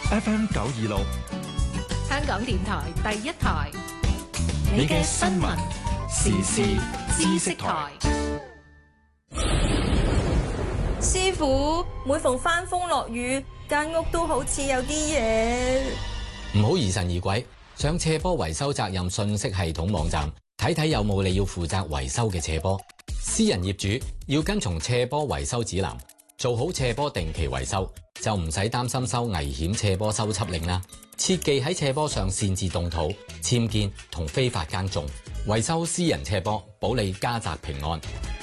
FM 926， 香港電台第一台，你嘅新聞時事知識台。 師傅，每逢翻風落雨，間屋都好似有啲嘢。 唔好疑神疑鬼，上斜坡維修責任信息系統網站睇睇有冇你要負責維修嘅斜坡。私人業主要跟從斜坡維修指南，做好斜坡定期維修，就唔使擔心收危險斜坡修葺令啦。切忌喺斜坡上擅自動土、僭建同非法耕種。維修私人斜坡，保你家宅平安。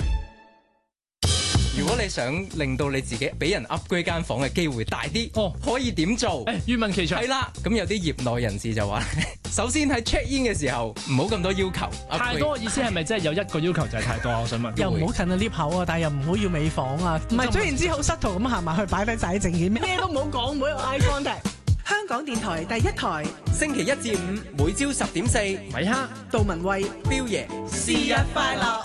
如果你想令到你自己俾人 upgrade 間房嘅機會大啲，可以點做？ 願聞其詳。 係啦，咁有啲業內人士就話，首先喺 check in 嘅時候唔好咁多要求。 太多意思係咪即係有一個要求就係太多？我想問。 又唔好近啊 lift 口啊，但係又唔好要尾房啊。唔係，總言之好失途咁行埋去擺低晒啲證件，咩都唔好講，唔好有 eye contact。香港電台第一台， 星期1至5每朝10.4， 米哈、 杜文慧、 標爺， 是日快樂。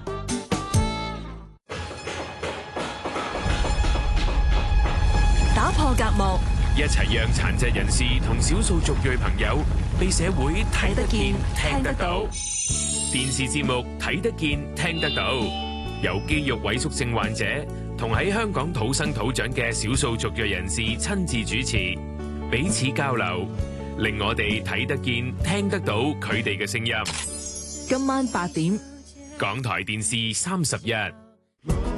打破隔膜， 一齊讓殘疾人士同少數族裔朋友被社會睇得見、聽得到。電視節目睇得見、聽得到，由肌肉萎縮症患者同喺香港土生土長嘅少數族裔人士親自主持，彼此交流，令我哋睇得見、聽得到佢哋嘅聲音。 今晚8點， 港台電視31。